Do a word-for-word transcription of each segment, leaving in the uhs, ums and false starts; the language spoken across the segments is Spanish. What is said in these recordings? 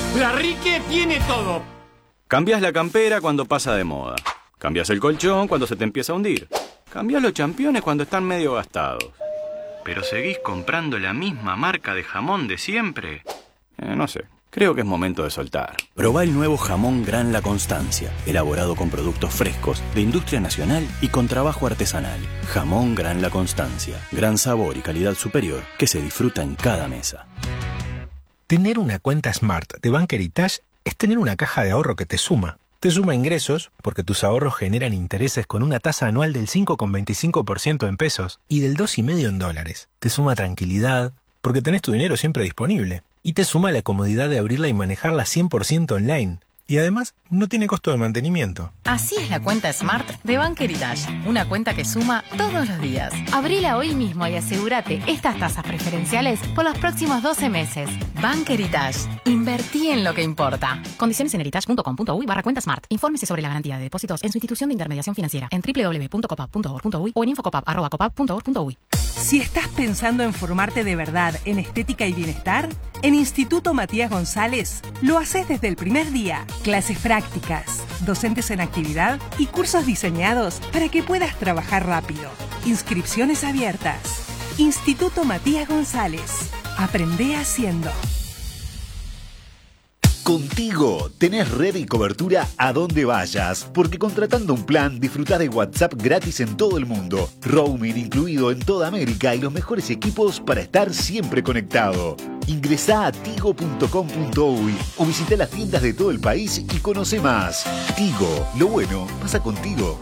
La Rique tiene todo. Cambias la campera cuando pasa de moda. Cambias el colchón cuando se te empieza a hundir. Cambias los championes cuando están medio gastados. ¿Pero seguís comprando la misma marca de jamón de siempre? Eh, no sé. Creo que es momento de soltar. Probá el nuevo jamón Gran La Constancia, elaborado con productos frescos, de industria nacional y con trabajo artesanal. Jamón Gran La Constancia, gran sabor y calidad superior que se disfruta en cada mesa. Tener una cuenta Smart de Bank Heritage es tener una caja de ahorro que te suma. Te suma ingresos, porque tus ahorros generan intereses con una tasa anual del cinco coma veinticinco por ciento en pesos y del dos coma cinco por ciento en dólares. Te suma tranquilidad, porque tenés tu dinero siempre disponible. Y te suma la comodidad de abrirla y manejarla cien por ciento online. Y además, no tiene costo de mantenimiento. Así es la cuenta Smart de Bank Heritage. Una cuenta que suma todos los días. Abrila hoy mismo y asegúrate estas tasas preferenciales por los próximos doce meses. Bank Heritage. Invertí en lo que importa. Condiciones en heritage.com.uy barra cuenta Smart. Infórmese sobre la garantía de depósitos en su institución de intermediación financiera en doble u doble u doble u punto copap punto org punto uy o en infocopap arroba copap punto org punto uy. Si estás pensando en formarte de verdad en estética y bienestar, en Instituto Matías González lo haces desde el primer día. Clases prácticas, docentes en actividad y cursos diseñados para que puedas trabajar rápido. Inscripciones abiertas. Instituto Matías González. Aprende haciendo. Contigo tenés red y cobertura a donde vayas, porque contratando un plan disfrutás de WhatsApp gratis en todo el mundo, roaming incluido en toda América y los mejores equipos para estar siempre conectado. Ingresá a tigo punto com punto uy o visita las tiendas de todo el país y conoce más. Tigo, lo bueno pasa contigo.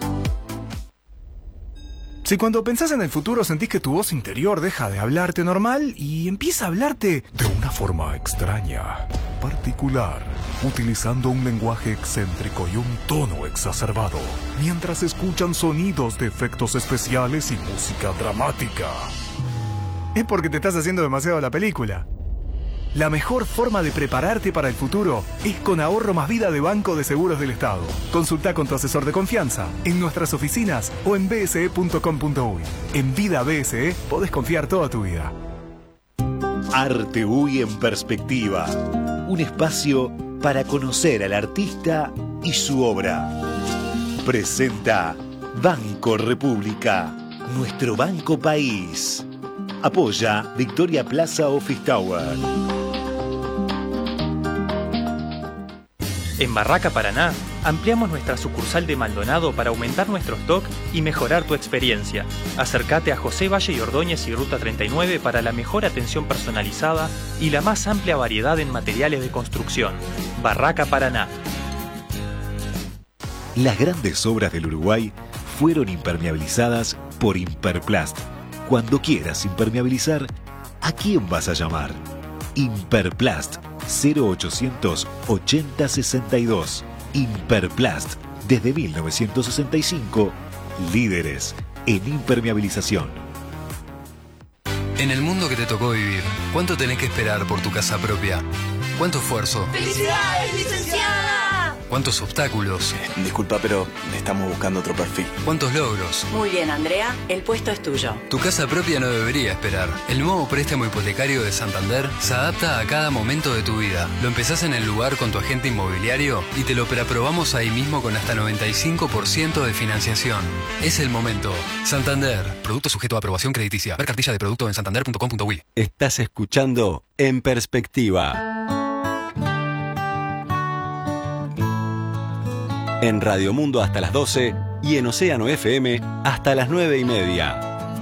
Si cuando pensás en el futuro sentís que tu voz interior deja de hablarte normal y empieza a hablarte de una forma extraña, particular, utilizando un lenguaje excéntrico y un tono exacerbado, mientras escuchan sonidos de efectos especiales y música dramática, es porque te estás haciendo demasiado la película. La mejor forma de prepararte para el futuro es con Ahorro Más Vida de Banco de Seguros del Estado. Consulta con tu asesor de confianza en nuestras oficinas o en b s e punto com punto uy. En Vida B S E podés confiar toda tu vida. Arte Uy en Perspectiva. Un espacio para conocer al artista y su obra. Presenta Banco República, nuestro banco país. Apoya Victoria Plaza Office Tower. En Barraca Paraná, ampliamos nuestra sucursal de Maldonado para aumentar nuestro stock y mejorar tu experiencia. Acércate a José Valle y Ordóñez y Ruta treinta y nueve para la mejor atención personalizada y la más amplia variedad en materiales de construcción. Barraca Paraná. Las grandes obras del Uruguay fueron impermeabilizadas por Imperplast. Cuando quieras impermeabilizar, ¿a quién vas a llamar? Imperplast cero ochocientos ochenta sesenta y dos. Imperplast, desde mil novecientos sesenta y cinco, líderes en impermeabilización. En el mundo que te tocó vivir, ¿cuánto tenés que esperar por tu casa propia? ¿Cuánto esfuerzo? ¡Felicidades, licenciada! ¿Cuántos obstáculos? Eh, disculpa, pero estamos buscando otro perfil. ¿Cuántos logros? Muy bien, Andrea, el puesto es tuyo. Tu casa propia no debería esperar. El nuevo préstamo hipotecario de Santander se adapta a cada momento de tu vida. Lo empezás en el lugar con tu agente inmobiliario y te lo preaprobamos ahí mismo con hasta noventa y cinco por ciento de financiación. Es el momento. Santander. Producto sujeto a aprobación crediticia. Ver cartilla de producto en santander punto com punto uy. Estás escuchando En Perspectiva. En Radio Mundo hasta las doce y en Océano F M hasta las nueve y media.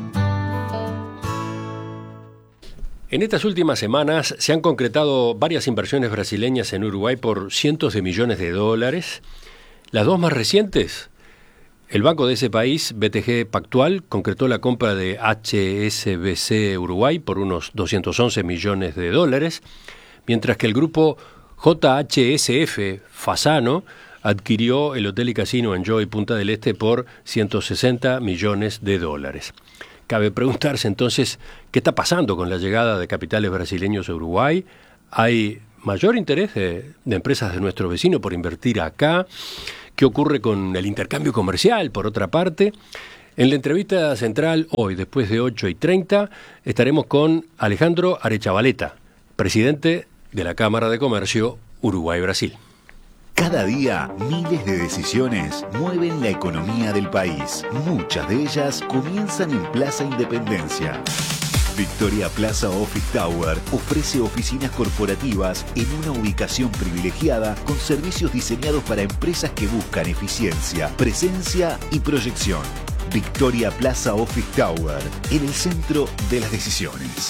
En estas últimas semanas se han concretado varias inversiones brasileñas en Uruguay por cientos de millones de dólares. Las dos más recientes, el banco de ese país, B T G Pactual, concretó la compra de H S B C Uruguay por unos doscientos once millones de dólares, mientras que el grupo J H S F Fasano adquirió el hotel y casino Enjoy Punta del Este por ciento sesenta millones de dólares. Cabe preguntarse entonces, ¿qué está pasando con la llegada de capitales brasileños a Uruguay? ¿Hay mayor interés de, de empresas de nuestro vecino por invertir acá? ¿Qué ocurre con el intercambio comercial, por otra parte? En la entrevista central, hoy, después de ocho y treinta, estaremos con Alejandro Arechavaleta, presidente de la Cámara de Comercio Uruguay-Brasil. Cada día, miles de decisiones mueven la economía del país. Muchas de ellas comienzan en Plaza Independencia. Victoria Plaza Office Tower ofrece oficinas corporativas en una ubicación privilegiada con servicios diseñados para empresas que buscan eficiencia, presencia y proyección. Victoria Plaza Office Tower, en el centro de las decisiones.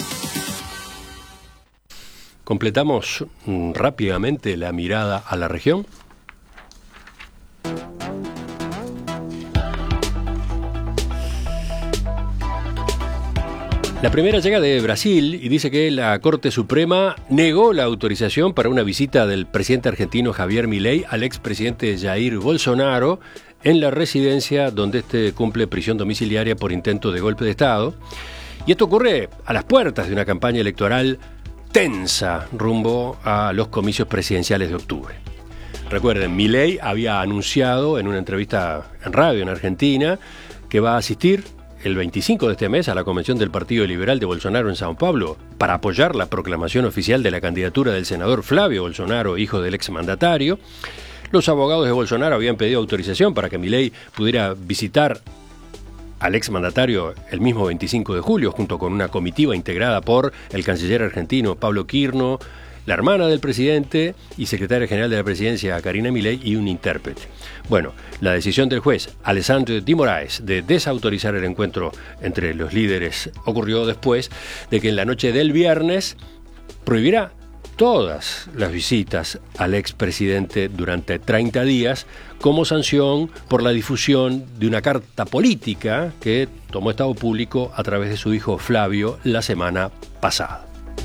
Completamos mm, rápidamente la mirada a la región. La primera llega de Brasil y dice que la Corte Suprema negó la autorización para una visita del presidente argentino Javier Milei al expresidente Jair Bolsonaro en la residencia donde este cumple prisión domiciliaria por intento de golpe de Estado. Y esto ocurre a las puertas de una campaña electoral tensa rumbo a los comicios presidenciales de octubre. Recuerden, Milei había anunciado en una entrevista en radio en Argentina que va a asistir el veinticinco de este mes a la convención del Partido Liberal de Bolsonaro en Sao Paulo para apoyar la proclamación oficial de la candidatura del senador Flavio Bolsonaro, hijo del exmandatario. Los abogados de Bolsonaro habían pedido autorización para que Milei pudiera visitar al exmandatario el mismo veinticinco de julio, junto con una comitiva integrada por el canciller argentino Pablo Quirno, la hermana del presidente y secretaria general de la presidencia Karina Milei y un intérprete. Bueno, la decisión del juez Alessandro Di Moraes de desautorizar el encuentro entre los líderes ocurrió después de que en la noche del viernes prohibiera todas las visitas al expresidente durante treinta días como sanción por la difusión de una carta política que tomó estado público a través de su hijo Flavio la semana pasada.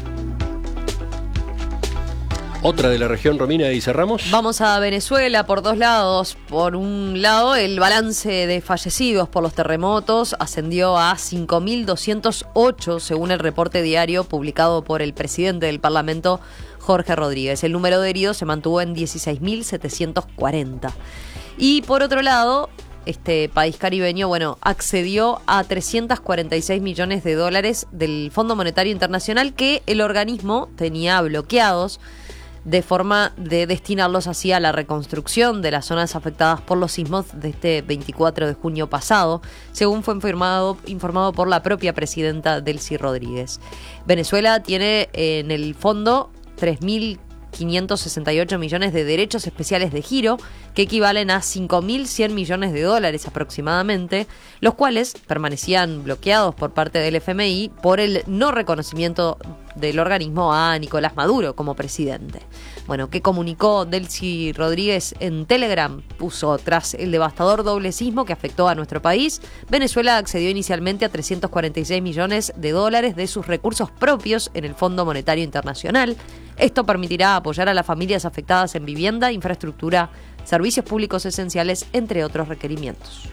Otra de la región, Romina, y cerramos. Vamos a Venezuela por dos lados. Por un lado, el balance de fallecidos por los terremotos ascendió a cinco mil doscientos ocho, según el reporte diario publicado por el presidente del Parlamento, Jorge Rodríguez. El número de heridos se mantuvo en dieciséis mil setecientos cuarenta. Y por otro lado, este país caribeño, bueno, accedió a trescientos cuarenta y seis millones de dólares del Fondo Monetario Internacional que el organismo tenía bloqueados, de forma de destinarlos así a la reconstrucción de las zonas afectadas por los sismos de este veinticuatro de junio pasado, según fue informado, informado por la propia presidenta Delcy Rodríguez. Venezuela tiene en el fondo tres mil quinientos sesenta y ocho millones de derechos especiales de giro, que equivalen a cinco mil cien millones de dólares aproximadamente, los cuales permanecían bloqueados por parte del F M I por el no reconocimiento del organismo a Nicolás Maduro como presidente. Bueno, que comunicó Delcy Rodríguez en Telegram, puso: tras el devastador doble sismo que afectó a nuestro país, Venezuela accedió inicialmente a trescientos cuarenta y seis millones de dólares de sus recursos propios en el Fondo Monetario Internacional. Esto permitirá apoyar a las familias afectadas en vivienda, infraestructura, servicios públicos esenciales, entre otros requerimientos.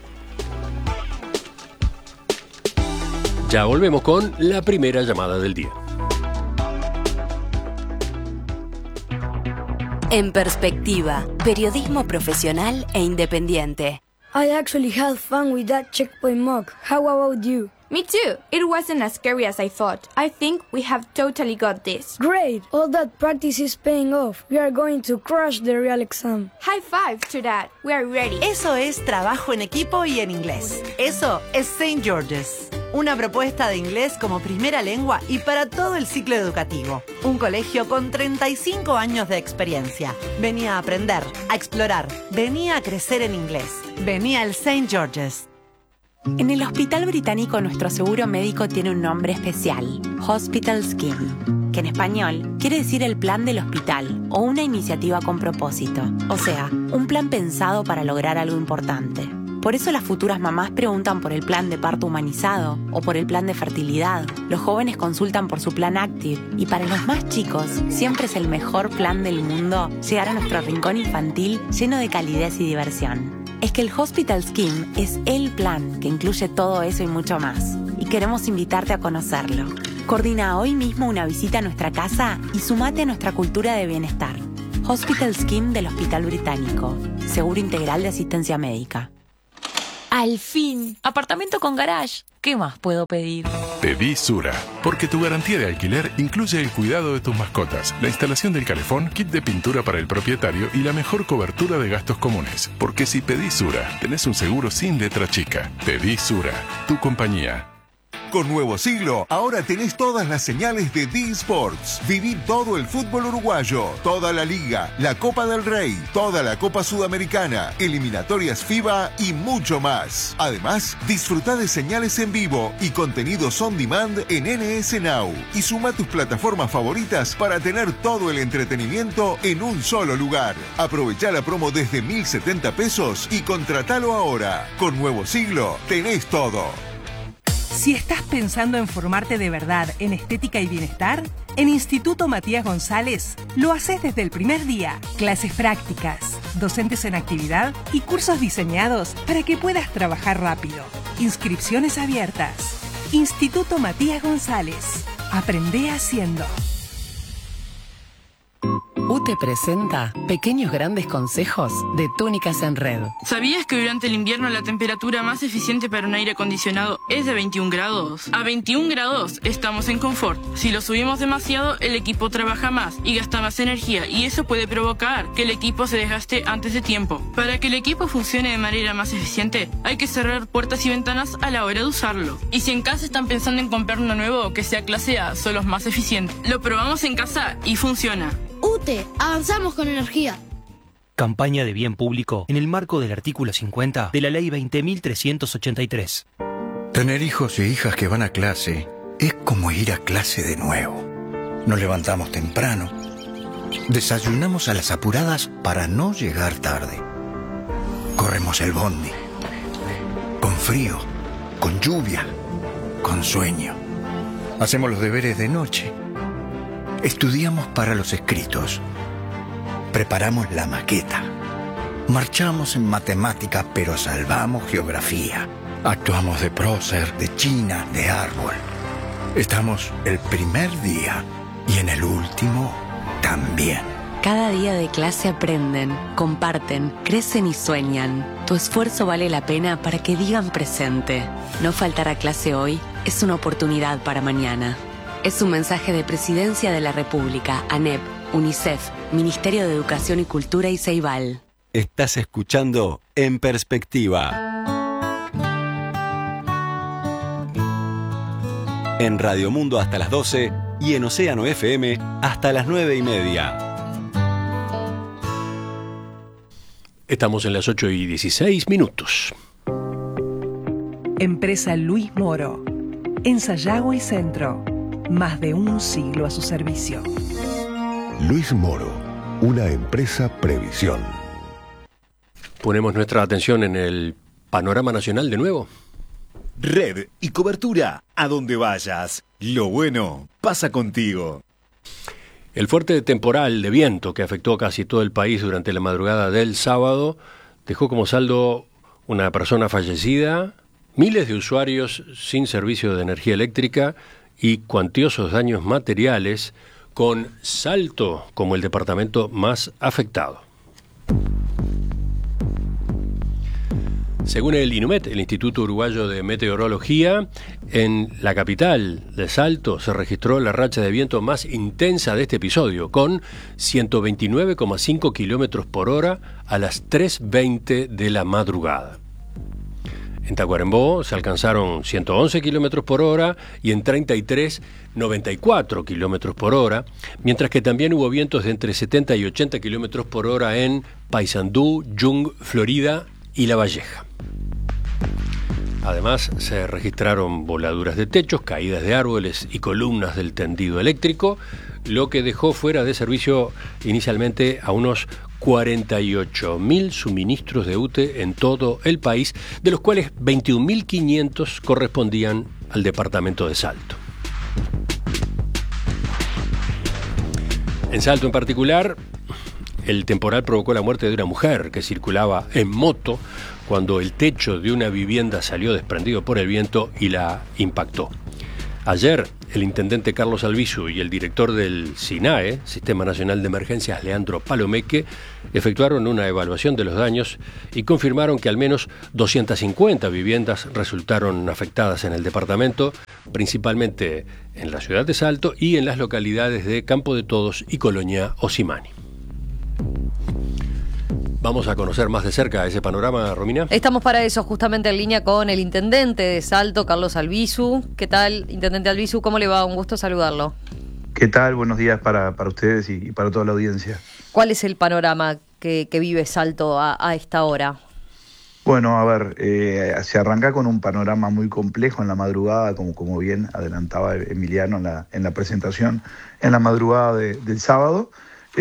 Ya volvemos con la primera llamada del día. En Perspectiva, periodismo profesional e independiente. I actually had fun with that checkpoint mock. How about you? Me too. It wasn't as scary as I thought. I think we have totally got this. Great. All that practice is paying off. We are going to crush the real exam. High five to that. We are ready. Eso es trabajo en equipo y en inglés. Eso es Saint George's. Una propuesta de inglés como primera lengua y para todo el ciclo educativo. Un colegio con treinta y cinco años de experiencia. Venía a aprender, a explorar. Venía a crecer en inglés. Venía al Saint George's. En el Hospital Británico nuestro seguro médico tiene un nombre especial, Hospital Scheme, que en español quiere decir el plan del hospital o una iniciativa con propósito, o sea, un plan pensado para lograr algo importante. Por eso las futuras mamás preguntan por el plan de parto humanizado o por el plan de fertilidad. Los jóvenes consultan por su plan Active y para los más chicos siempre es el mejor plan del mundo llegar a nuestro rincón infantil lleno de calidez y diversión. Es que el Hospital Scheme es el plan que incluye todo eso y mucho más. Y queremos invitarte a conocerlo. Coordina hoy mismo una visita a nuestra casa y sumate a nuestra cultura de bienestar. Hospital Scheme del Hospital Británico. Seguro integral de asistencia médica. Al fin, apartamento con garage. ¿Qué más puedo pedir? Pedí Sura, porque tu garantía de alquiler incluye el cuidado de tus mascotas, la instalación del calefón, kit de pintura para el propietario y la mejor cobertura de gastos comunes. Porque si pedís Sura, tenés un seguro sin letra chica. Pedí Sura, tu compañía. Con Nuevo Siglo, ahora tenés todas las señales de D-Sports. Viví todo el fútbol uruguayo, toda la Liga, la Copa del Rey, toda la Copa Sudamericana, eliminatorias FIBA y mucho más. Además, disfruta de señales en vivo y contenidos on demand en N S Now. Y suma tus plataformas favoritas para tener todo el entretenimiento en un solo lugar. Aprovecha la promo desde mil setenta pesos y contratalo ahora. Con Nuevo Siglo, tenés todo. Si estás pensando en formarte de verdad en estética y bienestar, en Instituto Matías González lo haces desde el primer día. Clases prácticas, docentes en actividad y cursos diseñados para que puedas trabajar rápido. Inscripciones abiertas. Instituto Matías González. Aprende haciendo. U T E presenta Pequeños Grandes Consejos de Túnicas en Red. ¿Sabías que durante el invierno la temperatura más eficiente para un aire acondicionado es de veintiún grados? A veintiún grados estamos en confort. Si lo subimos demasiado, el equipo trabaja más y gasta más energía, y eso puede provocar que el equipo se desgaste antes de tiempo. Para que el equipo funcione de manera más eficiente, hay que cerrar puertas y ventanas a la hora de usarlo. Y si en casa están pensando en comprar uno nuevo que sea clase A, son los más eficientes. Lo probamos en casa y funciona. U T E, avanzamos con energía. Campaña de bien público en el marco del artículo cincuenta de la Ley veinte mil trescientos ochenta y tres. Tener hijos e hijas que van a clase es como ir a clase de nuevo. Nos levantamos temprano, desayunamos a las apuradas para no llegar tarde. Corremos el bondi, con frío, con lluvia, con sueño. Hacemos los deberes de noche. Estudiamos para los escritos. Preparamos la maqueta. Marchamos en matemática, pero salvamos geografía. Actuamos de prócer, de china, de árbol. Estamos el primer día y en el último también. Cada día de clase aprenden, comparten, crecen y sueñan. Tu esfuerzo vale la pena para que digan presente. No faltar a clase hoy es una oportunidad para mañana. Es un mensaje de Presidencia de la República, ANEP, UNICEF, Ministerio de Educación y Cultura y Ceibal. Estás escuchando En Perspectiva. En Radio Mundo hasta las doce y en Océano F M hasta las nueve y media. Estamos en las ocho y dieciséis minutos. Empresa Luis Moro. En Sayago y Centro. Más de un siglo a su servicio. Luis Moro, una empresa Previsión. Ponemos nuestra atención en el panorama nacional de nuevo. Red y cobertura a donde vayas. Lo bueno pasa contigo. El fuerte temporal de viento que afectó casi todo el país durante la madrugada del sábado dejó como saldo una persona fallecida, miles de usuarios sin servicio de energía eléctrica y cuantiosos daños materiales, con Salto como el departamento más afectado. Según el INUMET, el Instituto Uruguayo de Meteorología, en la capital de Salto se registró la racha de viento más intensa de este episodio, con ciento veintinueve coma cinco kilómetros por hora a las tres veinte de la madrugada. En Tacuarembó se alcanzaron ciento once kilómetros por hora y en treinta y tres, noventa y cuatro kilómetros por hora, mientras que también hubo vientos de entre setenta y ochenta kilómetros por hora en Paysandú, Yung, Florida y La Valleja. Además, se registraron voladuras de techos, caídas de árboles y columnas del tendido eléctrico, lo que dejó fuera de servicio inicialmente a unos cuarenta y ocho mil suministros de U T E en todo el país, de los cuales veintiún mil quinientos correspondían al departamento de Salto. En Salto en particular, el temporal provocó la muerte de una mujer que circulaba en moto cuando el techo de una vivienda salió desprendido por el viento y la impactó. Ayer, el intendente Carlos Albizu y el director del SINAE, Sistema Nacional de Emergencias, Leandro Palomeque, efectuaron una evaluación de los daños y confirmaron que al menos doscientas cincuenta viviendas resultaron afectadas en el departamento, principalmente en la ciudad de Salto y en las localidades de Campo de Todos y Colonia Osimani. Vamos a conocer más de cerca ese panorama, Romina. Estamos para eso, justamente en línea con el intendente de Salto, Carlos Albizu. ¿Qué tal, intendente Albizu? ¿Cómo le va? Un gusto saludarlo. ¿Qué tal? Buenos días para, para ustedes y, y para toda la audiencia. ¿Cuál es el panorama que, que vive Salto a, a esta hora? Bueno, a ver, eh, se arranca con un panorama muy complejo en la madrugada, como, como bien adelantaba Emiliano en la, en la presentación, en la madrugada de, del sábado.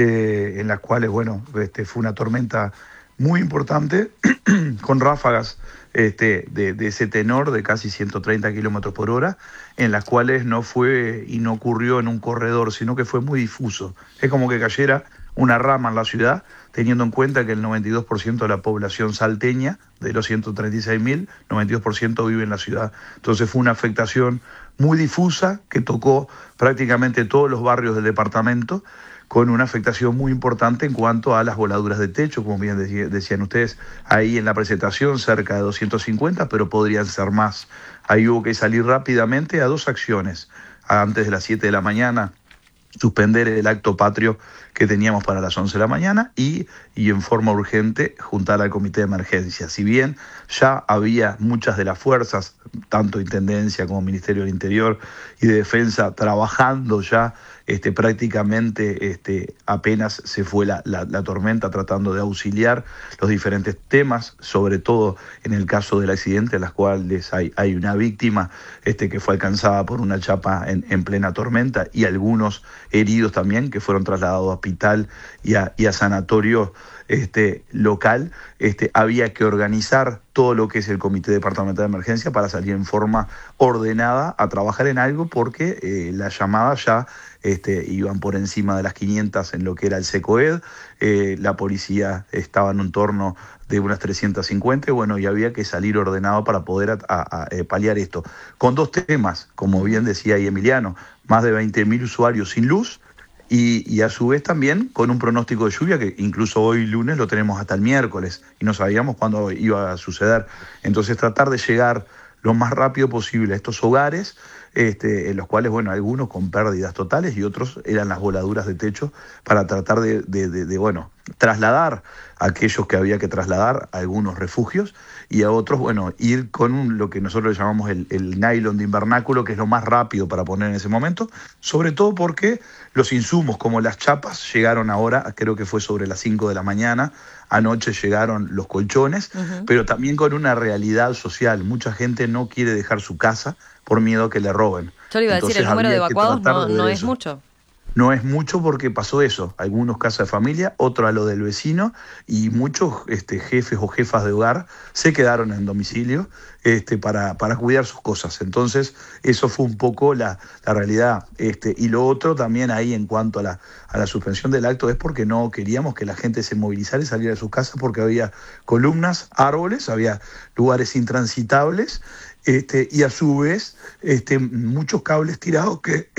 Eh, en las cuales, bueno, este, fue una tormenta muy importante, con ráfagas este, de, de ese tenor de casi ciento treinta kilómetros por hora, en las cuales no fue y no ocurrió en un corredor, sino que fue muy difuso. Es como que cayera una rama en la ciudad, teniendo en cuenta que el noventa y dos por ciento de la población salteña, de los ciento treinta y seis mil, noventa y dos por ciento vive en la ciudad. Entonces fue una afectación muy difusa que tocó prácticamente todos los barrios del departamento, con una afectación muy importante en cuanto a las voladuras de techo, como bien decían ustedes ahí en la presentación, cerca de doscientos cincuenta, pero podrían ser más. Ahí hubo que salir rápidamente a dos acciones. Antes de las siete de la mañana, suspender el acto patrio que teníamos para las once de la mañana y, y en forma urgente juntar al comité de emergencia. Si bien ya había muchas de las fuerzas, tanto Intendencia como Ministerio del Interior y de Defensa, trabajando ya este, prácticamente este, apenas se fue la, la, la tormenta, tratando de auxiliar los diferentes temas, sobre todo en el caso del accidente, en las cuales hay, hay una víctima este, que fue alcanzada por una chapa en, en plena tormenta y algunos heridos también que fueron trasladados a hospital y a, y a sanatorio este, local. Este, había que organizar todo lo que es el Comité Departamental de Emergencia para salir en forma ordenada a trabajar en algo, porque eh, las llamadas ya este, iban por encima de las quinientas en lo que era el SECOED, eh, la policía estaba en un torno de unas trescientas cincuenta, bueno, y había que salir ordenado para poder a, a, a, paliar esto. Con dos temas, como bien decía ahí Emiliano, más de veinte mil usuarios sin luz, Y, y a su vez también con un pronóstico de lluvia que incluso hoy lunes lo tenemos hasta el miércoles y no sabíamos cuándo iba a suceder. Entonces tratar de llegar lo más rápido posible a estos hogares, este, en los cuales, bueno, algunos con pérdidas totales y otros eran las voladuras de techo, para tratar de, de, de, de bueno, trasladar a aquellos que había que trasladar a algunos refugios y a otros, bueno, ir con un, lo que nosotros le llamamos el, el nylon de invernáculo, que es lo más rápido para poner en ese momento, sobre todo porque los insumos como las chapas llegaron ahora, creo que fue sobre las cinco de la mañana, anoche llegaron los colchones, uh-huh. pero también con una realidad social. Mucha gente no quiere dejar su casa por miedo a que le roben. Yo le iba a decir, el número de evacuados no, no es mucho. No es mucho porque pasó eso, algunos casas de familia, otro a lo del vecino, y muchos este, jefes o jefas de hogar se quedaron en domicilio este, para, para cuidar sus cosas. Entonces eso fue un poco la, la realidad. Este, y lo otro también ahí en cuanto a la, a la suspensión del acto es porque no queríamos que la gente se movilizara y saliera de sus casas, porque había columnas, árboles, había lugares intransitables este, y a su vez este, muchos cables tirados que...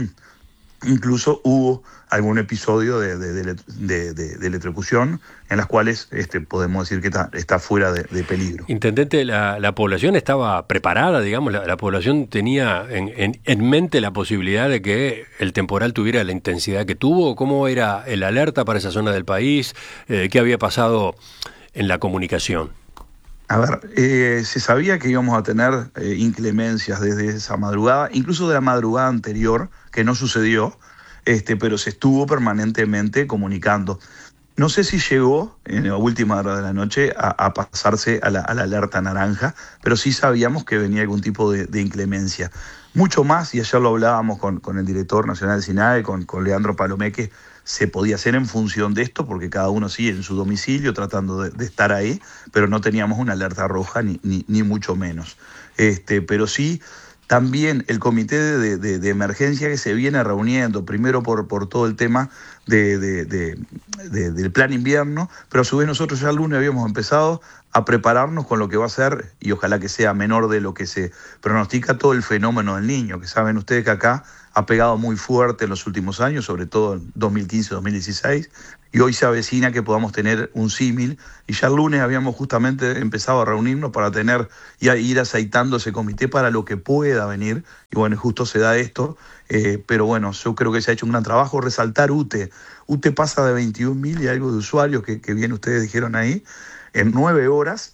Incluso hubo algún episodio de, de, de, de, de, de electrocución en las cuales este, podemos decir que está, está fuera de, de peligro. Intendente, la, la población estaba preparada, digamos, la, la población tenía en, en, en mente la posibilidad de que el temporal tuviera la intensidad que tuvo. ¿Cómo era el alerta para esa zona del país? Eh, ¿Qué había pasado en la comunicación? A ver, eh, se sabía que íbamos a tener eh, inclemencias desde esa madrugada, incluso de la madrugada anterior, que no sucedió, este, pero se estuvo permanentemente comunicando. No sé si llegó en la última hora de la noche a, a pasarse a la, a la alerta naranja, pero sí sabíamos que venía algún tipo de, de inclemencia. Mucho más, y ayer lo hablábamos con, con el director nacional del SINAE, con, con Leandro Palomeque, se podía hacer en función de esto, porque cada uno sigue en su domicilio tratando de, de estar ahí, pero no teníamos una alerta roja ni, ni, ni mucho menos. Este, pero sí, también el comité de, de, de emergencia que se viene reuniendo, primero por, por todo el tema de, de, de, de, del plan invierno, pero a su vez nosotros ya el lunes habíamos empezado a prepararnos con lo que va a ser, y ojalá que sea menor de lo que se pronostica, todo el fenómeno del Niño, que saben ustedes que acá ha pegado muy fuerte en los últimos años, sobre todo en dos mil quince dos mil dieciséis, y hoy se avecina que podamos tener un símil, y ya el lunes habíamos justamente empezado a reunirnos para tener y a ir aceitando ese comité para lo que pueda venir, y bueno, justo se da esto, eh, pero bueno, yo creo que se ha hecho un gran trabajo. Resaltar U T E. U T E pasa de veintiún mil y algo de usuarios, que, que bien ustedes dijeron ahí, en nueve horas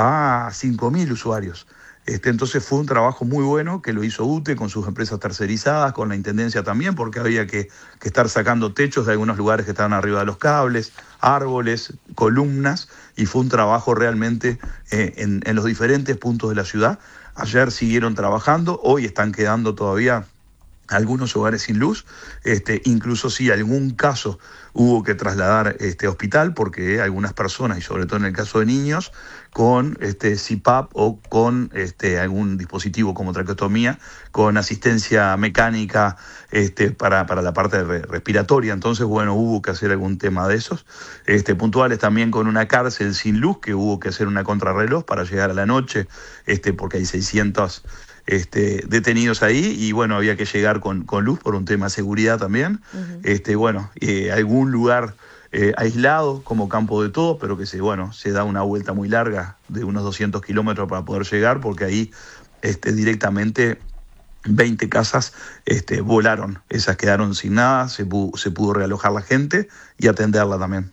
a cinco mil usuarios. Este, entonces fue un trabajo muy bueno que lo hizo U T E con sus empresas tercerizadas, con la Intendencia también, porque había que, que estar sacando techos de algunos lugares que estaban arriba de los cables, árboles, columnas, y fue un trabajo realmente eh, en, en los diferentes puntos de la ciudad. Ayer siguieron trabajando, hoy están quedando todavía algunos hogares sin luz, este, incluso si algún caso hubo que trasladar este hospital, porque algunas personas, y sobre todo en el caso de niños, con este C P A P o con este algún dispositivo como traqueotomía, con asistencia mecánica este para, para la parte re respiratoria. Entonces, bueno, hubo que hacer algún tema de esos. Este, puntuales también con una cárcel sin luz, que hubo que hacer una contrarreloj para llegar a la noche, este, porque hay seiscientos Este, detenidos ahí, y bueno, había que llegar con, con luz por un tema de seguridad también. Uh-huh. este, bueno, eh, algún lugar eh, aislado como Campo de Todos, pero que se, bueno, se da una vuelta muy larga de unos doscientos kilómetros para poder llegar, porque ahí este, directamente veinte casas este, volaron, esas quedaron sin nada, se pudo, se pudo realojar la gente y atenderla también.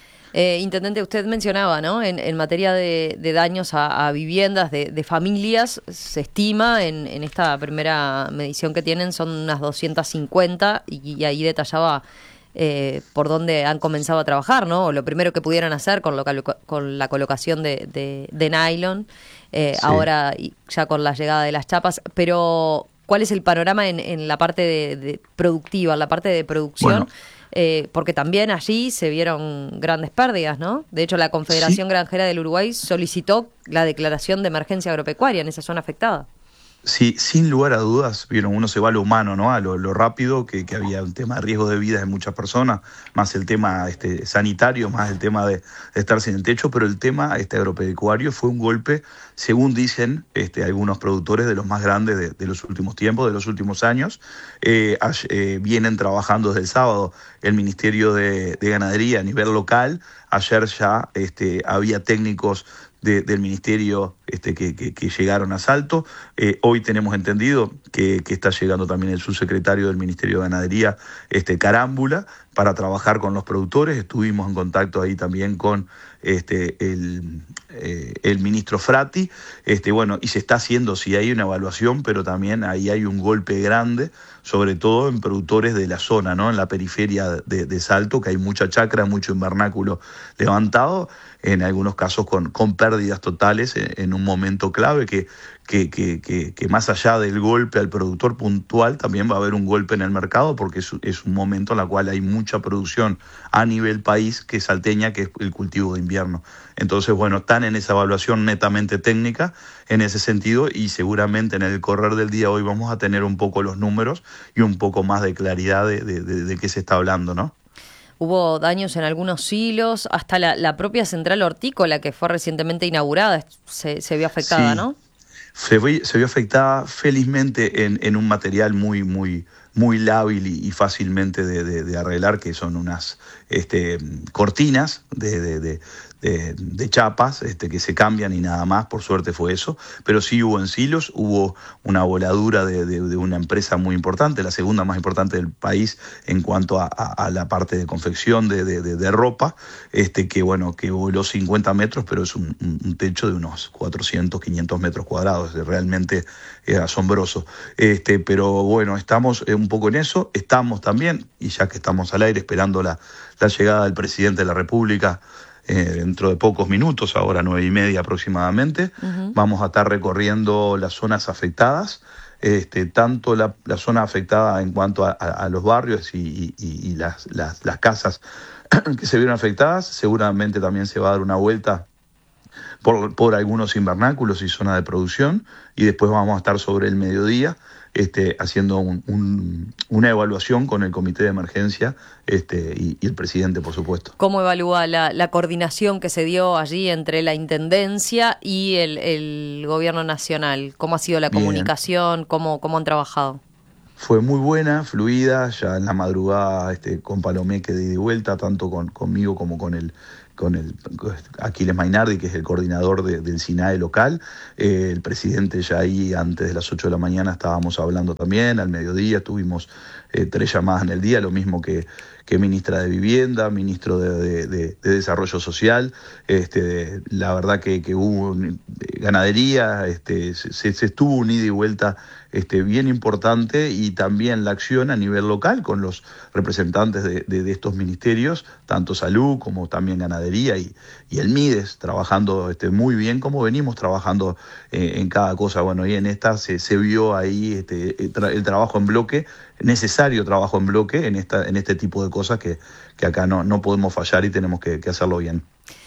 Eh, Intendente, usted mencionaba, ¿no? En, en materia de, de daños a, a viviendas, de, de familias, se estima en, en esta primera medición que tienen son unas doscientas cincuenta, y, y ahí detallaba eh, por dónde han comenzado a trabajar, ¿no? O lo primero que pudieron hacer con, lo, con la colocación de, de, de nylon, eh, sí. Ahora ya con la llegada de las chapas, pero ¿cuál es el panorama en, en la parte de, de productiva, en la parte de producción? Bueno. Eh, porque también allí se vieron grandes pérdidas, ¿no? De hecho, la Confederación sí. Granjera del Uruguay solicitó la declaración de emergencia agropecuaria en esa zona afectada. Sí, sin lugar a dudas, vieron, uno se va a lo humano, ¿no? A lo, lo rápido, que, que había un tema de riesgo de vida de muchas personas, más el tema este, sanitario, más el tema de, de estar sin el techo, pero el tema este, agropecuario fue un golpe, según dicen este, algunos productores, de los más grandes de, de los últimos tiempos, de los últimos años. Eh, eh, vienen trabajando desde el sábado el Ministerio de, de Ganadería a nivel local. Ayer ya este, había técnicos De, del ministerio este, que, que, que llegaron a Salto. Eh, hoy tenemos entendido que, que está llegando también el subsecretario del Ministerio de Ganadería, este, Carámbula, para trabajar con los productores. Estuvimos en contacto ahí también con este, el, eh, el ministro Frati. Este, bueno, y se está haciendo, sí, hay una evaluación, pero también ahí hay un golpe grande, sobre todo en productores de la zona, ¿no? En la periferia de, de Salto, que hay mucha chacra, mucho invernáculo levantado, en algunos casos con, con pérdidas totales en, en un momento clave que, que, que, que, que más allá del golpe al productor puntual, también va a haber un golpe en el mercado, porque es, es un momento en el cual hay mucha producción a nivel país que salteña, que es el cultivo de invierno. Entonces, bueno, están en esa evaluación netamente técnica en ese sentido, y seguramente en el correr del día hoy vamos a tener un poco los números y un poco más de claridad de, de, de, de qué se está hablando, ¿no? Hubo daños en algunos silos, hasta la, la propia central hortícola que fue recientemente inaugurada se, se vio afectada, sí, ¿no? Se vio, se vio afectada felizmente en, en un material muy, muy, muy lábil y, y fácilmente de, de, de arreglar, que son unas este, cortinas de, de, de, de, de chapas este, que se cambian y nada más, por suerte fue eso, pero sí hubo en silos, hubo una voladura de, de, de una empresa muy importante, la segunda más importante del país en cuanto a, a, a la parte de confección de, de, de, de ropa, este, que bueno, que voló cincuenta metros, pero es un, un techo de unos cuatrocientos, quinientos metros cuadrados, es realmente eh, asombroso. Este, pero bueno, estamos eh, un poco en eso, estamos también, y ya que estamos al aire esperando la, la llegada del presidente de la República, Eh, dentro de pocos minutos, ahora nueve y media aproximadamente, uh-huh. Vamos a estar recorriendo las zonas afectadas, este, tanto la, la zona afectada en cuanto a, a, a los barrios y, y, y las, las, las casas que se vieron afectadas. Seguramente también se va a dar una vuelta por, por algunos invernáculos y zona de producción, y después vamos a estar sobre el mediodía este, haciendo un, un, una evaluación con el comité de emergencia este, y, y el presidente, por supuesto. ¿Cómo evalúa la, la coordinación que se dio allí entre la Intendencia y el, el Gobierno Nacional? ¿Cómo ha sido la Bien. comunicación? ¿Cómo, cómo han trabajado? Fue muy buena, fluida, ya en la madrugada este, con Palomeque de ida y vuelta, tanto con, conmigo como con el, con el Aquiles Mainardi, que es el coordinador de, del SINAE local. Eh, el presidente ya ahí antes de las ocho de la mañana estábamos hablando también, al mediodía tuvimos eh, tres llamadas en el día, lo mismo que, que ministra de Vivienda, ministro de, de, de, de Desarrollo Social. Este, la verdad que, que hubo ganadería, este, se, se estuvo un ida y vuelta Este, bien importante, y también la acción a nivel local con los representantes de, de, de estos ministerios, tanto Salud como también Ganadería y, y el MIDES, trabajando este, muy bien como venimos trabajando eh, en cada cosa. Bueno, y en esta se, se vio ahí este, el, tra el trabajo en bloque, necesario trabajo en bloque en, esta, en este tipo de cosas que, que acá no, no podemos fallar y tenemos que, que hacerlo bien.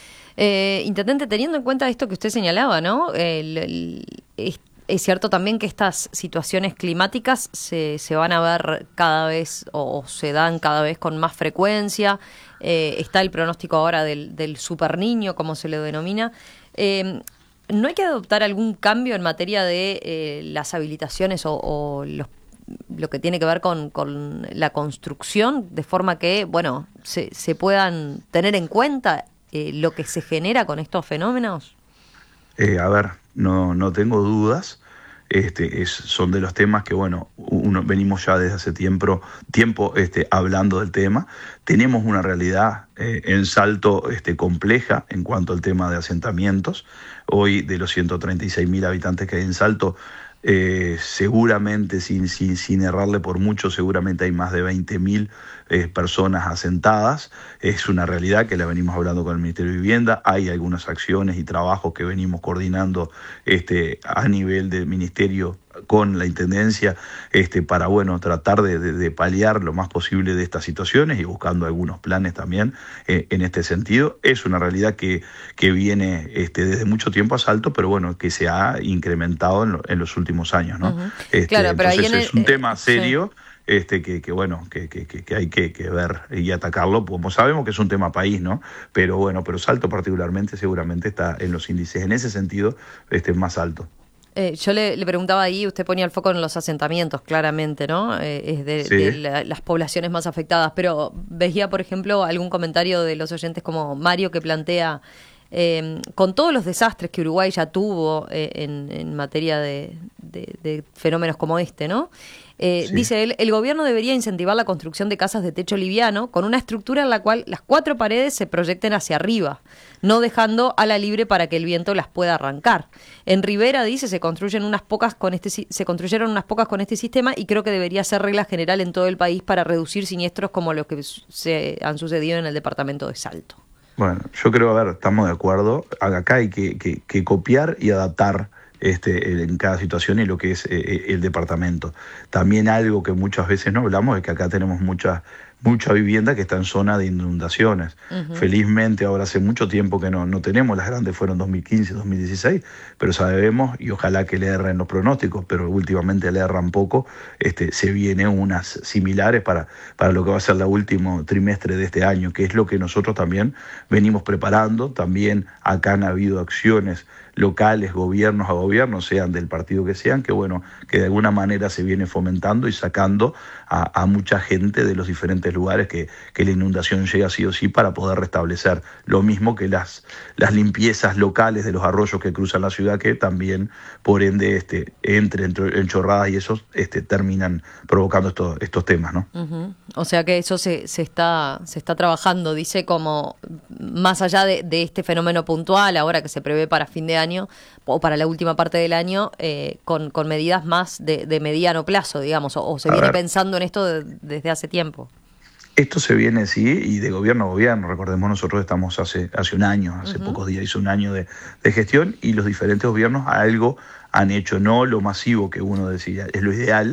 Eh, Intendente, teniendo en cuenta esto que usted señalaba, ¿no? El, el, este Es cierto también que estas situaciones climáticas se, se van a ver cada vez o, o se dan cada vez con más frecuencia. Eh, está el pronóstico ahora del, del super niño, como se le denomina. Eh, ¿No hay que adoptar algún cambio en materia de eh, las habilitaciones o, o los, lo que tiene que ver con, con la construcción, de forma que, bueno, se, se puedan tener en cuenta eh, lo que se genera con estos fenómenos? Eh, a ver, no, no tengo dudas. Este, es, son de los temas que, bueno, uno, venimos ya desde hace tiempo, tiempo este, hablando del tema. Tenemos una realidad eh, en Salto este, compleja en cuanto al tema de asentamientos. Hoy, de los ciento treinta y seis mil habitantes que hay en Salto, eh, seguramente, sin, sin, sin errarle por mucho, seguramente hay más de veinte mil eh, personas asentadas. Es una realidad que la venimos hablando con el Ministerio de Vivienda. Hay algunas acciones y trabajos que venimos coordinando este, a nivel del Ministerio con la Intendencia este, para bueno tratar de, de, de paliar lo más posible de estas situaciones y buscando algunos planes también eh, en este sentido. Es una realidad que, que viene este, desde mucho tiempo a Salto, pero bueno, que se ha incrementado en, lo, en los últimos años, ¿no? Uh-huh. este, claro, pero entonces ahí en es el, un tema serio. Sí. Este, que, que bueno, que, que, que hay que, que ver y atacarlo, como sabemos que es un tema país, ¿no? Pero bueno, pero Salto particularmente seguramente está en los índices, en ese sentido, este, más alto. Eh, yo le, le preguntaba ahí, usted ponía el foco en los asentamientos, claramente, ¿no? Eh, es de, sí. de la, las poblaciones más afectadas, pero veía, por ejemplo, algún comentario de los oyentes como Mario que plantea, eh, con todos los desastres que Uruguay ya tuvo eh, en, en materia de, de, de fenómenos como este, ¿no? Eh, sí. Dice él, el gobierno debería incentivar la construcción de casas de techo liviano con una estructura en la cual las cuatro paredes se proyecten hacia arriba, no dejando a la libre para que el viento las pueda arrancar. En Rivera, dice, se construyen unas pocas con este se construyeron unas pocas con este sistema y creo que debería ser regla general en todo el país para reducir siniestros como los que se han sucedido en el departamento de Salto. Bueno, yo creo, a ver, estamos de acuerdo. Acá hay que, que, que copiar y adaptar Este, en cada situación y lo que es eh, el departamento. También algo que muchas veces no hablamos es que acá tenemos mucha, mucha vivienda que está en zona de inundaciones. Uh-huh. Felizmente ahora hace mucho tiempo que no, no tenemos, las grandes fueron dos mil quince, dos mil dieciséis, pero sabemos, y ojalá que le erren los pronósticos, pero últimamente le erran poco, este, se vienen unas similares para, para lo que va a ser el último trimestre de este año, que es lo que nosotros también venimos preparando. También acá han habido acciones locales, gobiernos a gobiernos, sean del partido que sean, que bueno, que de alguna manera se viene fomentando y sacando a, a mucha gente de los diferentes lugares que, que la inundación llega sí o sí para poder restablecer. Lo mismo que las, las limpiezas locales de los arroyos que cruzan la ciudad, que también, por ende, este, entre, entre enchorradas y esos este, terminan provocando estos, estos temas, ¿no? Uh-huh. O sea que eso se, se, está, se está trabajando, dice, como más allá de, de este fenómeno puntual, ahora que se prevé para fin de año, o para la última parte del año, eh, con, con medidas más de, de mediano plazo, digamos, o, o se a viene ver. pensando en esto de, desde hace tiempo. Esto se viene, sí, y de gobierno a gobierno. Recordemos, nosotros estamos hace, hace un año, hace uh-huh. pocos días hizo un año de, de gestión, y los diferentes gobiernos algo han hecho, no lo masivo que uno decía, es lo ideal,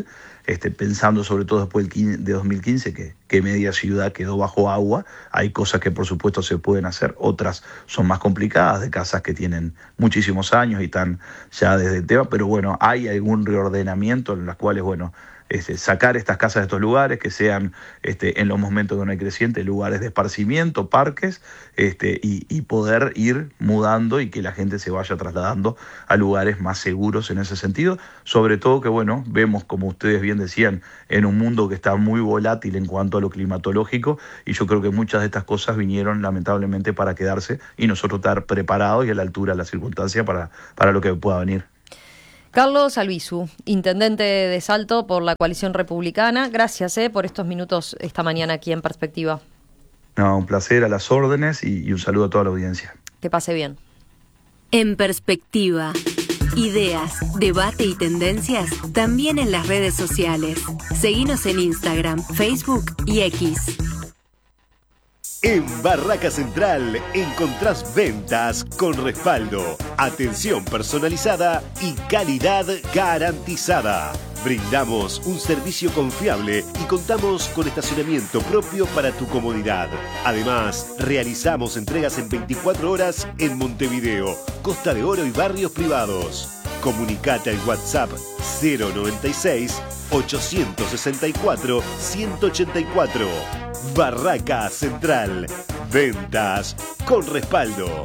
este, pensando sobre todo después de dos mil quince que, que media ciudad quedó bajo agua. Hay cosas que por supuesto se pueden hacer, otras son más complicadas, de casas que tienen muchísimos años y están ya desde el tema, pero bueno, hay algún reordenamiento en las cuales, bueno, Este, sacar estas casas de estos lugares, que sean este, en los momentos que no hay creciente, lugares de esparcimiento, parques, este, y, y poder ir mudando y que la gente se vaya trasladando a lugares más seguros en ese sentido. Sobre todo que, bueno, vemos, como ustedes bien decían, en un mundo que está muy volátil en cuanto a lo climatológico, y yo creo que muchas de estas cosas vinieron lamentablemente para quedarse y nosotros estar preparados y a la altura de la circunstancia para, para lo que pueda venir. Carlos Albizu, intendente de Salto por la Coalición Republicana, gracias eh, por estos minutos esta mañana aquí en Perspectiva. No, un placer, a las órdenes, y, y un saludo a toda la audiencia. Que pase bien. En Perspectiva, ideas, debate y tendencias también en las redes sociales. Seguinos en Instagram, Facebook y X. En Barraca Central encontrás ventas con respaldo, atención personalizada y calidad garantizada. Brindamos un servicio confiable y contamos con estacionamiento propio para tu comodidad. Además, realizamos entregas en veinticuatro horas en Montevideo, Costa de Oro y barrios privados. Comunicate al WhatsApp cero noventa y seis, ochocientos sesenta y cuatro, ciento ochenta y cuatro. Barraca Central. Ventas con respaldo.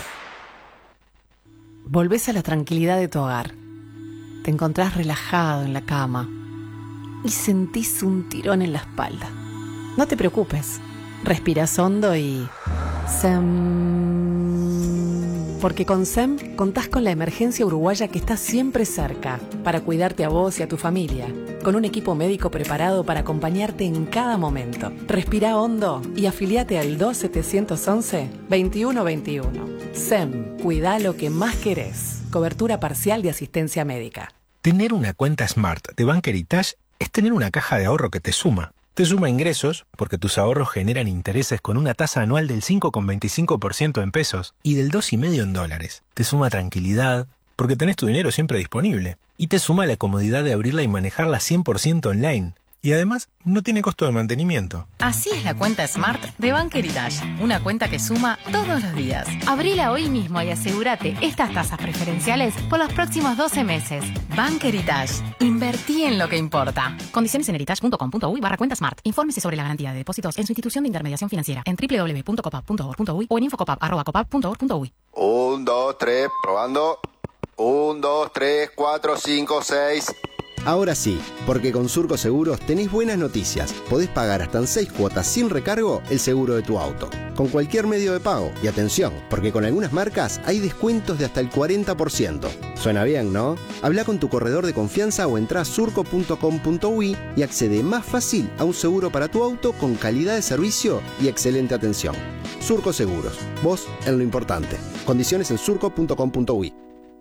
Volvés a la tranquilidad de tu hogar. Te encontrás relajado en la cama y sentís un tirón en la espalda. No te preocupes. Respirás hondo y... Sem... Porque con SEM contás con la emergencia uruguaya que está siempre cerca para cuidarte a vos y a tu familia, con un equipo médico preparado para acompañarte en cada momento. Respira hondo y afiliate al dos setecientos once, veintiuno veintiuno. SEM, cuida lo que más querés. Cobertura parcial de asistencia médica. Tener una cuenta Smart de Bank Heritage es tener una caja de ahorro que te suma. Te suma ingresos, porque tus ahorros generan intereses con una tasa anual del cinco coma veinticinco por ciento en pesos y del dos coma cinco por ciento en dólares. Te suma tranquilidad, porque tenés tu dinero siempre disponible. Y te suma la comodidad de abrirla y manejarla cien por ciento online. Y además, no tiene costo de mantenimiento. Así es la cuenta Smart de Bank Heritage. Una cuenta que suma todos los días. Abrila hoy mismo y asegúrate estas tasas preferenciales por los próximos doce meses. Bank Heritage. Invertí en lo que importa. Condiciones en heritage punto com punto uy barra cuenta Smart. Infórmese sobre la garantía de depósitos en su institución de intermediación financiera en doble u doble u doble u punto copap punto org punto uy o en infocopap arroba copap punto org punto uy. Un, dos, tres, probando. Un, dos, tres, cuatro, cinco, seis... Ahora sí, porque con Surco Seguros tenés buenas noticias. Podés pagar hasta en seis cuotas sin recargo el seguro de tu auto, con cualquier medio de pago. Y atención, porque con algunas marcas hay descuentos de hasta el cuarenta por ciento. Suena bien, ¿no? Habla con tu corredor de confianza o entrá a surco punto com punto uy y accede más fácil a un seguro para tu auto con calidad de servicio y excelente atención. Surco Seguros, vos en lo importante. Condiciones en surco punto com punto uy.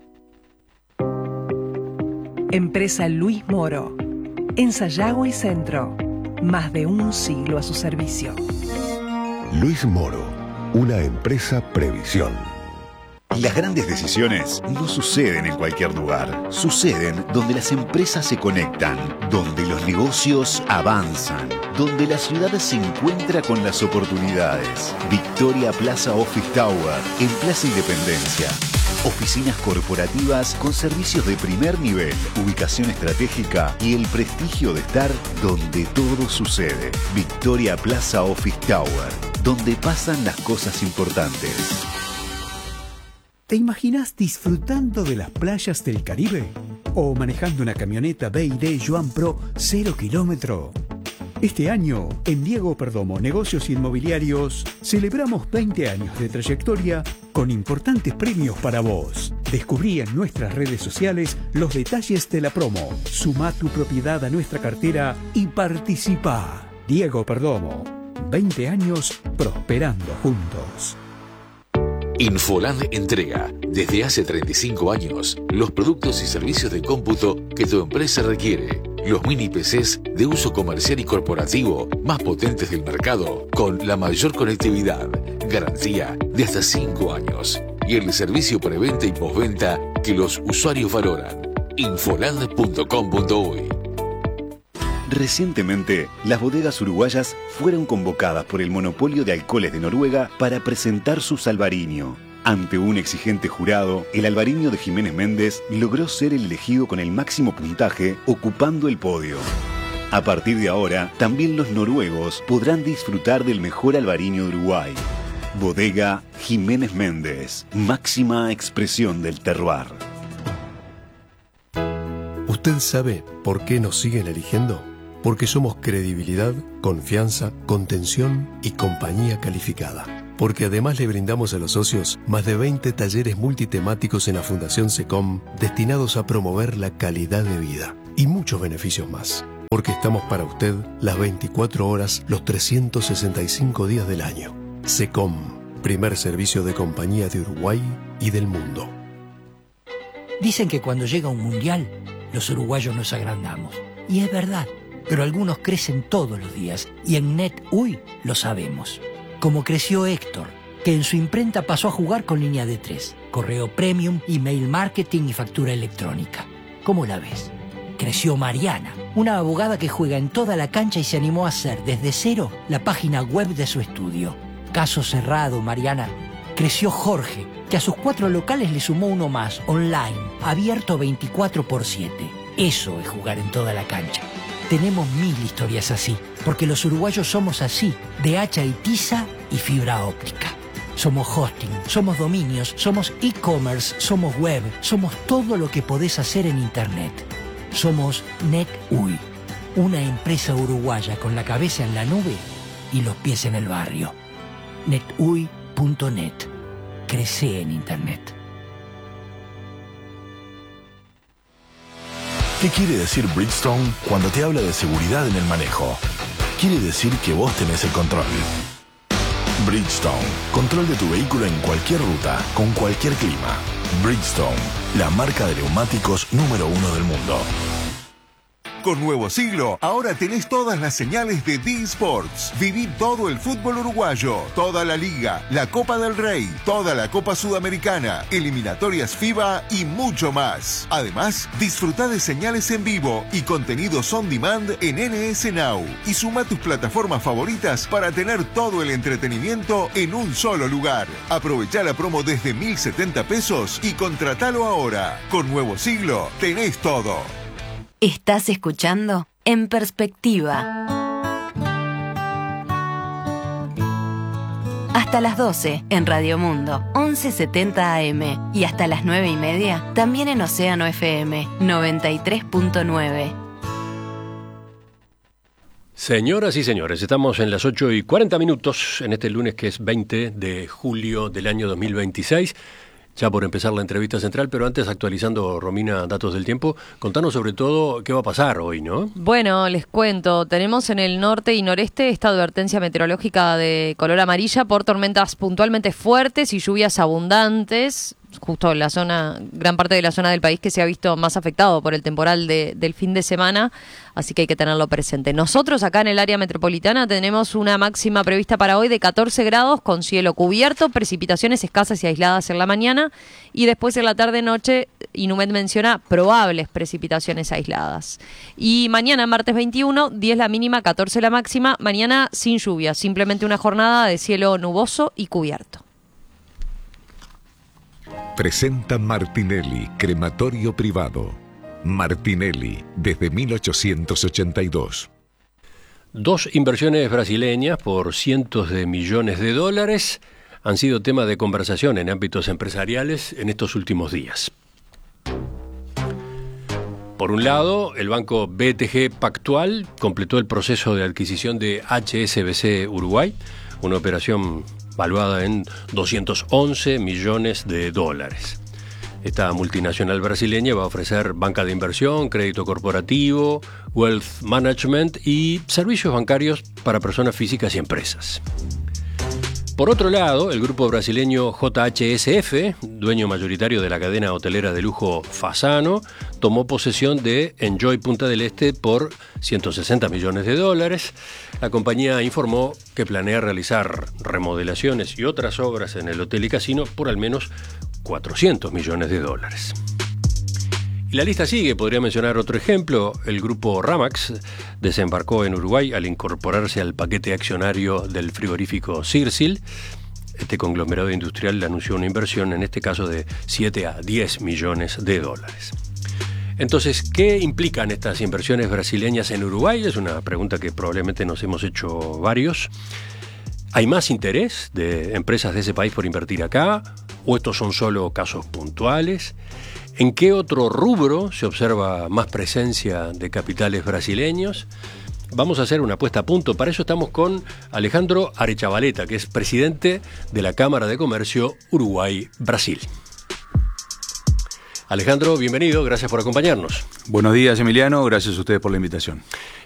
Empresa Luis Moro. En Sayago y Centro. Más de un siglo a su servicio. Luis Moro, una empresa Previsión. Las grandes decisiones no suceden en cualquier lugar. Suceden donde las empresas se conectan, donde los negocios avanzan, donde la ciudad se encuentra con las oportunidades. Victoria Plaza Office Tower, en Plaza Independencia. Oficinas corporativas con servicios de primer nivel, ubicación estratégica y el prestigio de estar donde todo sucede. Victoria Plaza Office Tower, donde pasan las cosas importantes. ¿Te imaginas disfrutando de las playas del Caribe? ¿O manejando una camioneta B y D Joan Pro cero kilómetro? Este año, en Diego Perdomo Negocios Inmobiliarios, celebramos veinte años de trayectoria con importantes premios para vos. Descubrí en nuestras redes sociales los detalles de la promo. Sumá tu propiedad a nuestra cartera y participá. Diego Perdomo, veinte años prosperando juntos. Infoland entrega, desde hace treinta y cinco años, los productos y servicios de cómputo que tu empresa requiere. Los mini P Cs de uso comercial y corporativo más potentes del mercado, con la mayor conectividad, garantía de hasta cinco años y el servicio preventa y postventa que los usuarios valoran. Infoland punto com punto uy. Recientemente, las bodegas uruguayas fueron convocadas por el monopolio de alcoholes de Noruega para presentar su Albariño. Ante un exigente jurado, el Albariño de Jiménez Méndez logró ser el elegido con el máximo puntaje, ocupando el podio. A partir de ahora, también los noruegos podrán disfrutar del mejor Albariño de Uruguay. Bodega Jiménez Méndez, máxima expresión del terroir. ¿Usted sabe por qué nos siguen eligiendo? Porque somos credibilidad, confianza, contención y compañía calificada. Porque además le brindamos a los socios más de veinte talleres multitemáticos en la Fundación SECOM destinados a promover la calidad de vida y muchos beneficios más. Porque estamos para usted las veinticuatro horas, los trescientos sesenta y cinco días del año. SECOM, primer servicio de compañía de Uruguay y del mundo. Dicen que cuando llega un mundial, los uruguayos nos agrandamos. Y es verdad, pero algunos crecen todos los días y en NetUI lo sabemos. Como creció Héctor, que en su imprenta pasó a jugar con línea de tres, correo premium, email marketing y factura electrónica. ¿Cómo la ves? Creció Mariana, una abogada que juega en toda la cancha y se animó a hacer desde cero la página web de su estudio. Caso cerrado, Mariana. Creció Jorge, que a sus cuatro locales le sumó uno más, online, abierto veinticuatro por siete. Eso es jugar en toda la cancha. Tenemos mil historias así, porque los uruguayos somos así, de hacha y tiza y fibra óptica. Somos hosting, somos dominios, somos e-commerce, somos web, somos todo lo que podés hacer en Internet. Somos NetUI, una empresa uruguaya con la cabeza en la nube y los pies en el barrio. netui punto net. Crece en Internet. ¿Qué quiere decir Bridgestone cuando te habla de seguridad en el manejo? Quiere decir que vos tenés el control. Bridgestone, control de tu vehículo en cualquier ruta, con cualquier clima. Bridgestone, la marca de neumáticos número uno del mundo. Con Nuevo Siglo, ahora tenés todas las señales de D Sports. Viví todo el fútbol uruguayo, toda la Liga, la Copa del Rey, toda la Copa Sudamericana, eliminatorias FIBA y mucho más. Además, disfrutá de señales en vivo y contenidos on demand en N S Now. Y suma tus plataformas favoritas para tener todo el entretenimiento en un solo lugar. Aprovechá la promo desde mil setenta pesos y contratalo ahora. Con Nuevo Siglo, tenés todo. Estás escuchando En Perspectiva. Hasta las doce en Radio Mundo, once setenta A M. Y hasta las nueve y media, también en Océano F M, noventa y tres punto nueve. Señoras y señores, estamos en las ocho y cuarenta minutos en este lunes que es veinte de julio del año dos mil veintiséis. Ya por empezar la entrevista central, pero antes actualizando, Romina, datos del tiempo, contanos sobre todo qué va a pasar hoy, ¿no? Bueno, les cuento, tenemos en el norte y noreste esta advertencia meteorológica de color amarilla por tormentas puntualmente fuertes y lluvias abundantes, justo en la zona, gran parte de la zona del país que se ha visto más afectado por el temporal de, del fin de semana, así que hay que tenerlo presente. Nosotros acá en el área metropolitana tenemos una máxima prevista para hoy de catorce grados con cielo cubierto, precipitaciones escasas y aisladas en la mañana y después en la tarde-noche, Inumet menciona probables precipitaciones aisladas. Y mañana, martes veintiuno, diez la mínima, catorce la máxima, mañana sin lluvia, simplemente una jornada de cielo nuboso y cubierto. Presenta Martinelli, crematorio privado. Martinelli, desde mil ochocientos ochenta y dos. Dos inversiones brasileñas por cientos de millones de dólares han sido tema de conversación en ámbitos empresariales en estos últimos días. Por un lado, el banco B T G Pactual completó el proceso de adquisición de H S B C Uruguay, una operación valuada en doscientos once millones de dólares. Esta multinacional brasileña va a ofrecer banca de inversión, crédito corporativo, wealth management y servicios bancarios para personas físicas y empresas. Por otro lado, el grupo brasileño J H S F, dueño mayoritario de la cadena hotelera de lujo Fasano, tomó posesión de Enjoy Punta del Este por ciento sesenta millones de dólares. La compañía informó que planea realizar remodelaciones y otras obras en el hotel y casino por al menos cuatrocientos millones de dólares. Y la lista sigue, podría mencionar otro ejemplo. El grupo Ramax desembarcó en Uruguay al incorporarse al paquete accionario del frigorífico Cirsil. Este conglomerado industrial anunció una inversión, en este caso de siete a diez millones de dólares. Entonces, ¿qué implican estas inversiones brasileñas en Uruguay? Es una pregunta que probablemente nos hemos hecho varios. ¿Hay más interés de empresas de ese país por invertir acá? ¿O estos son solo casos puntuales? ¿En qué otro rubro se observa más presencia de capitales brasileños? Vamos a hacer una puesta a punto. Para eso estamos con Alejandro Arechavaleta, que es presidente de la Cámara de Comercio Uruguay-Brasil. Alejandro, bienvenido, gracias por acompañarnos. Buenos días, Emiliano, gracias a ustedes por la invitación.